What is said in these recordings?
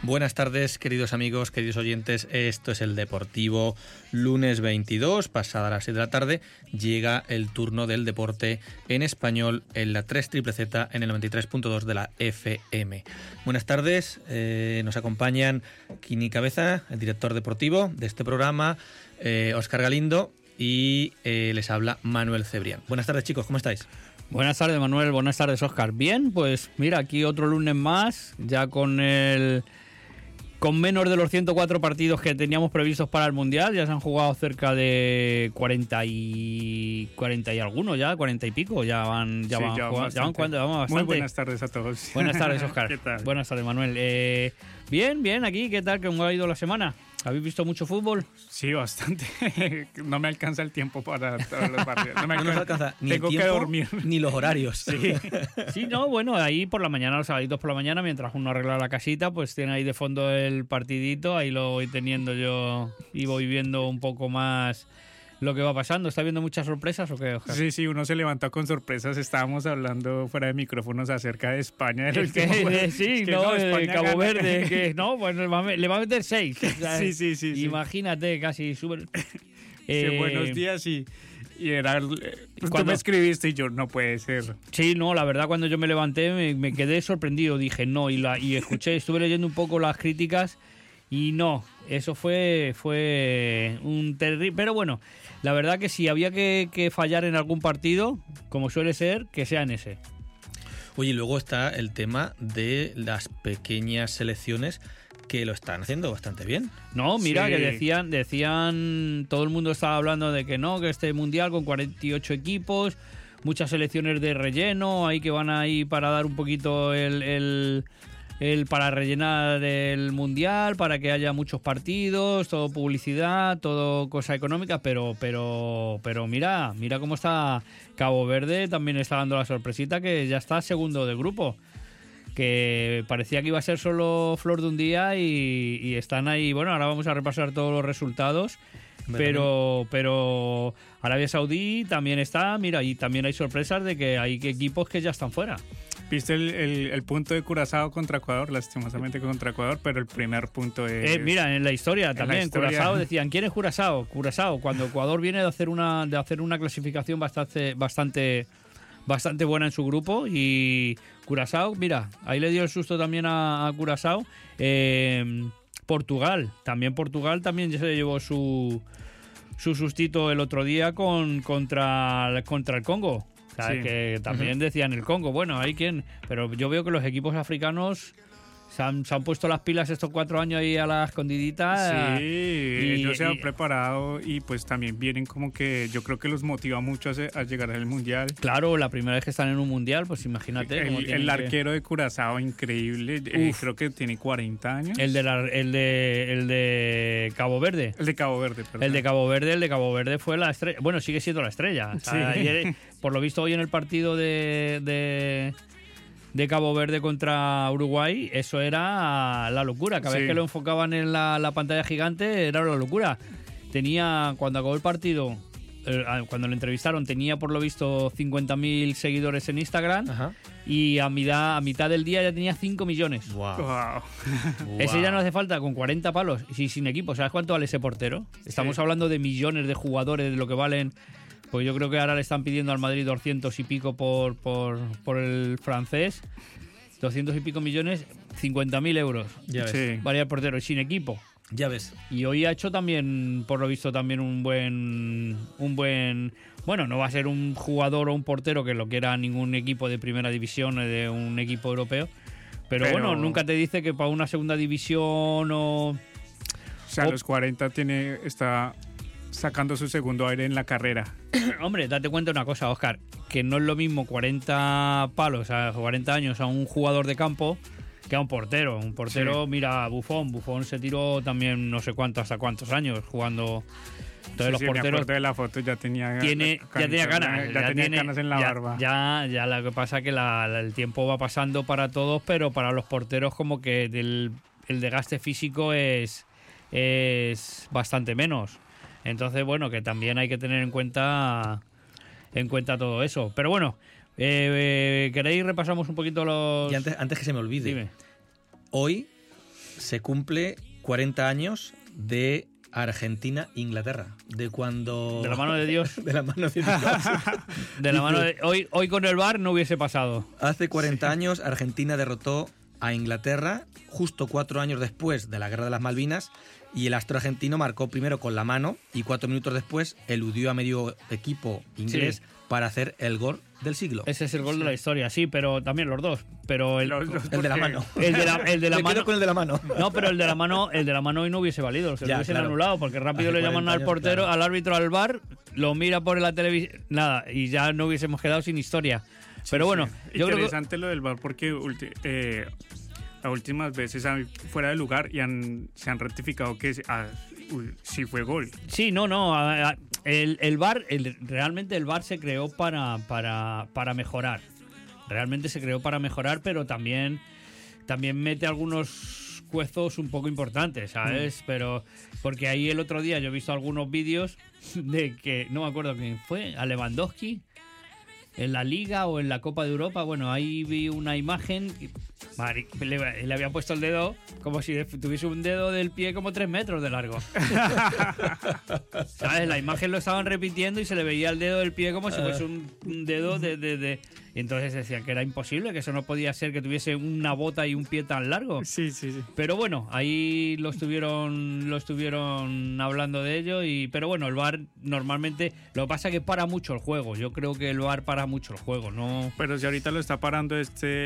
Buenas tardes, queridos amigos, queridos oyentes. Esto es El Deportivo. Lunes 22, pasada las 6 de la tarde, llega el turno del deporte en español en la 3ZZZ en el 93.2 de la FM. Buenas tardes, nos acompañan Kini Cabeza, el director deportivo de este programa, Óscar Galindo y les habla Manuel Cebrián. Buenas tardes, chicos, ¿cómo estáis? Buenas tardes, Manuel. Buenas tardes, Óscar. Bien, pues mira, aquí otro lunes más, ya con menos de los 104 partidos que teníamos previstos para el Mundial. Ya se han jugado cerca de 40 y alguno ya, 40 y pico. Ya van bastante. Muy buenas tardes a todos. Buenas tardes, Óscar. ¿Qué tal? Buenas tardes, Manuel. Bien, aquí. ¿Qué tal? ¿Cómo ha ido la semana? ¿Habéis visto mucho fútbol? Sí, bastante. No me alcanza el tiempo para todos los partidos. No nos alcanza ni Tengo el tiempo, que dormir. Ni los horarios. Sí. Sí, no, bueno, ahí por la mañana, los sábados por la mañana, mientras uno arregla la casita, pues tiene ahí de fondo el partidito. Ahí lo voy teniendo yo y voy viendo un poco más lo que va pasando. ¿Está viendo muchas sorpresas o qué, Oscar? Sí, uno se levanta con sorpresas. Estábamos hablando fuera de micrófonos acerca de España. Cabo Verde, que no, pues le va a meter 6. Sí. Imagínate, casi súper. Buenos días y era tú me escribiste y yo, no puede ser. Sí, no, la verdad cuando yo me levanté me quedé sorprendido. Dije no, y escuché, estuve leyendo un poco las críticas y no, eso fue un terrible. Pero bueno, la verdad que si había que fallar en algún partido, como suele ser, que sea en ese. Oye, y luego está el tema de las pequeñas selecciones que lo están haciendo bastante bien. No, mira, Sí. que decían, todo el mundo estaba hablando de que no, que este mundial con 48 equipos, muchas selecciones de relleno, ahí que van ahí para dar un poquito el para rellenar el mundial, para que haya muchos partidos, todo publicidad, todo cosa económica, pero mira cómo está Cabo Verde, también está dando la sorpresita que ya está segundo de grupo, que parecía que iba a ser solo flor de un día y están ahí. Bueno, ahora vamos a repasar todos los resultados, pero Arabia Saudí también está, mira, y también hay sorpresas de que hay equipos que ya están fuera. ¿Viste el punto de Curazao contra Ecuador? Lastimosamente contra Ecuador, pero el primer punto es... Mira, en la historia también, Curazao decían, ¿quién es Curazao? Curazao, cuando Ecuador viene de hacer una clasificación bastante buena en su grupo, y Curazao, mira, ahí le dio el susto también a Curazao. Portugal también ya se llevó su sustito el otro día contra el Congo. O sea, Sí. que también decían el Congo, bueno, hay quien, pero yo veo que los equipos africanos se han puesto las pilas estos 4 años ahí a la escondidita. Sí, ellos se han preparado y pues también vienen como que yo creo que los motiva mucho a llegar al Mundial. Claro, la primera vez que están en un Mundial, pues imagínate. El arquero de Curazao, increíble, creo que tiene 40 años. El de Cabo Verde. El de Cabo Verde, perdón. El de Cabo Verde fue la estrella. Bueno, sigue siendo la estrella. O sea, Sí. ayer, por lo visto hoy en el partido de Cabo Verde contra Uruguay, eso era la locura. Cada vez que lo enfocaban en la pantalla gigante era la locura. Cuando acabó el partido, cuando lo entrevistaron, tenía por lo visto 50.000 seguidores en Instagram. Ajá. Y a mitad del día ya tenía 5 millones. Wow. Ese ya no hace falta, con 40 palos y sin equipo. ¿Sabes cuánto vale ese portero? Estamos hablando de millones de jugadores, de lo que valen. Pues yo creo que ahora le están pidiendo al Madrid 200 y pico por el francés. 200 y pico millones, 50.000 euros. Ya ves. Sí. Vale el portero, y sin equipo. Ya ves. Y hoy ha hecho también, por lo visto, también un buen... Bueno, no va a ser un jugador o un portero que lo quiera ningún equipo de primera división, de un equipo europeo. Pero bueno, nunca te dice que para una segunda división O sea, a los 40 está sacando su segundo aire en la carrera. Hombre, date cuenta una cosa, Óscar, que no es lo mismo 40 palos a 40 años a un jugador de campo que a un portero. Un portero, mira, Buffon se tiró también no sé hasta cuántos años jugando. Entonces los porteros... Me acuerdo de la foto, ya tenía canas en la barba. Ya lo que pasa que el tiempo va pasando para todos, pero para los porteros como que el desgaste físico es bastante menos. Entonces, bueno, que también hay que tener en cuenta todo eso. Pero bueno, ¿queréis repasamos un poquito los...? Y antes que se me olvide, Dime. hoy se cumple 40 años de Argentina-Inglaterra, de cuando... De la mano de Dios. De la mano de Dios. De la mano de... Hoy con el VAR no hubiese pasado. Hace 40 años Argentina derrotó a Inglaterra justo 4 años después de la Guerra de las Malvinas, y el astro argentino marcó primero con la mano y 4 minutos después eludió a medio equipo inglés para hacer el gol del siglo. Ese es el gol de la historia, sí, pero también los dos. Pero el de la mano. El de la Me mano. quedo con el de la mano. No, pero el de la mano hoy no hubiese valido, se lo hubiesen anulado, porque rápido Hace le llaman 40 al años, portero, claro. al árbitro, al VAR, lo mira por la televisión, nada, y ya no hubiésemos quedado sin historia. Pero bueno, yo creo que interesante lo del VAR porque las últimas veces fuera de lugar y se han rectificado que sí fue gol. sí, el VAR, realmente el VAR se creó para mejorar. Realmente se creó para mejorar, pero también mete algunos cuezos un poco importantes, ¿sabes? Pero porque ahí el otro día yo he visto algunos vídeos de que, no me acuerdo quién fue, a Lewandowski, en la Liga o en la Copa de Europa. Bueno, ahí vi una imagen, le había puesto el dedo como si tuviese un dedo del pie como 3 metros de largo. ¿Sabes? La imagen lo estaban repitiendo y se le veía el dedo del pie como si fuese un dedo de... Y entonces decían que era imposible, que eso no podía ser, que tuviese una bota y un pie tan largo. Sí. Pero bueno, ahí lo estuvieron hablando de ello. Pero bueno, el VAR normalmente... Lo que pasa es que para mucho el juego. Yo creo que el VAR para mucho el juego, ¿no? Pero si ahorita lo está parando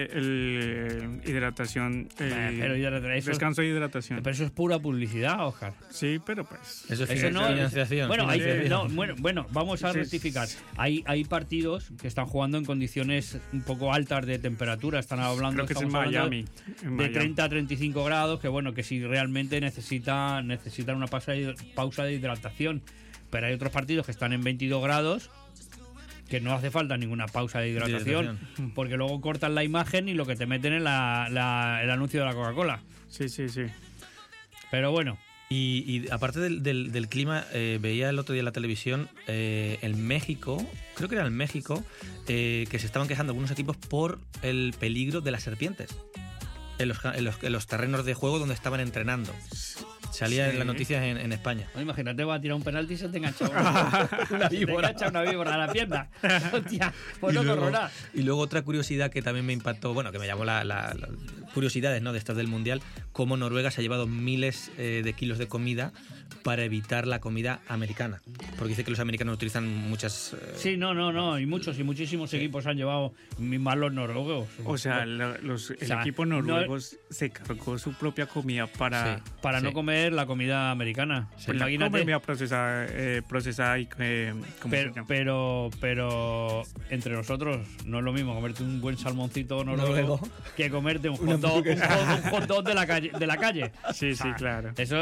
hidratación, descanso y hidratación. Pero eso es pura publicidad, Oscar. Sí, pero pues... Eso es Eso no, financiación. Bueno, financiación. bueno, vamos a rectificar. Hay partidos que están jugando en condiciones un poco altas de temperatura. Están hablando, creo que es en estamos hablando Miami. de 30 a 35 grados, que bueno, que si realmente necesitan una pausa de hidratación. Pero hay otros partidos que están en 22 grados que no hace falta ninguna pausa de hidratación, porque luego cortan la imagen y lo que te meten es el anuncio de la Coca-Cola. Sí. Pero bueno. Y aparte del clima, veía el otro día en la televisión en México, creo que era en México, que se estaban quejando algunos equipos por el peligro de las serpientes en los terrenos de juego donde estaban entrenando. Salía en las noticias en España. No, imagínate, va a tirar un penalti y se te engancha una víbora. Una víbora a la pierna. Hostia, pues no corro nada. Y luego otra curiosidad que también me impactó, bueno, que me llamó la curiosidades, ¿no?, de estas del Mundial, cómo Noruega se ha llevado miles de kilos de comida para evitar la comida americana. Porque dice que los americanos utilizan muchas... Sí, no, y muchísimos equipos han llevado, más los noruegos. O sea, el equipo noruego se cargó su propia comida para no comer la comida americana. Sí, Pues la imagínate, comida procesada y ¿cómo se llama? pero entre nosotros no es lo mismo comerte un buen salmoncito noruego que comerte un hot dog de la calle. Sí, claro. Eso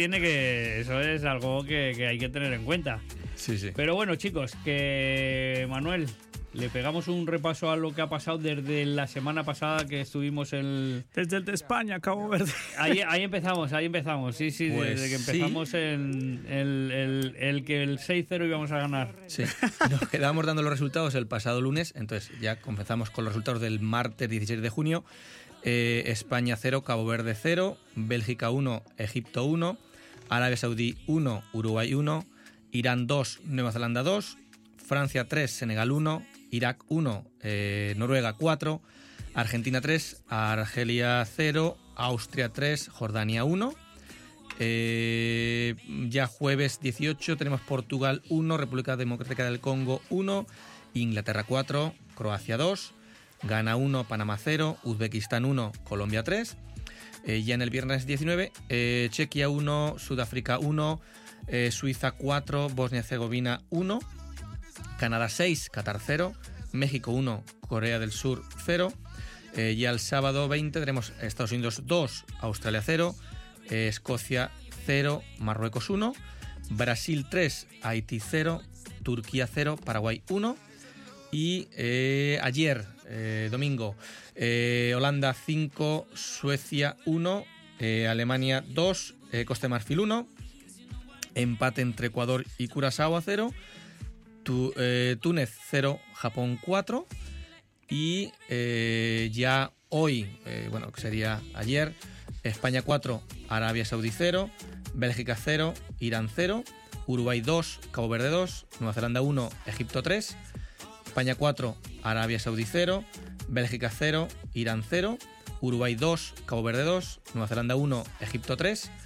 es algo que hay que tener en cuenta. Sí. Pero bueno, chicos, que Manuel, le pegamos un repaso a lo que ha pasado desde la semana pasada que estuvimos desde el de España, Cabo Verde. Ahí empezamos. Sí, Pues desde que empezamos el que el 6-0 íbamos a ganar. Sí, nos quedamos dando los resultados el pasado lunes, entonces ya comenzamos con los resultados del martes 16 de junio. España 0, Cabo Verde 0, Bélgica 1, Egipto 1, Arabia Saudí 1, Uruguay 1, Irán 2, Nueva Zelanda 2, Francia 3, Senegal 1, Irak 1, Noruega 4, Argentina 3, Argelia 0, Austria 3, Jordania 1. Ya jueves 18 tenemos Portugal 1, República Democrática del Congo 1, Inglaterra 4, Croacia 2, Ghana 1, Panamá 0, Uzbekistán 1, Colombia 3. Ya en el viernes 19, Chequia 1, Sudáfrica 1, Suiza 4, Bosnia-Herzegovina 1, Canadá 6, Qatar 0, México 1, Corea del Sur 0. Ya el sábado 20 tenemos Estados Unidos 2, Australia 0, Escocia 0, Marruecos 1, Brasil 3, Haití 0, Turquía 0, Paraguay 1. Y ayer, domingo, Holanda 5, Suecia 1, Alemania 2, Costa de Marfil 1, empate entre Ecuador y Curazao a 0, Túnez 0, Japón 4, y ya hoy, que sería ayer, España 4, Arabia Saudí 0, Bélgica 0, Irán 0, Uruguay 2, Cabo Verde 2, Nueva Zelanda 1, Egipto 3, España 4, Arabia Saudí 0, Bélgica 0, Irán 0, Uruguay 2, Cabo Verde 2, Nueva Zelanda 1, Egipto 3,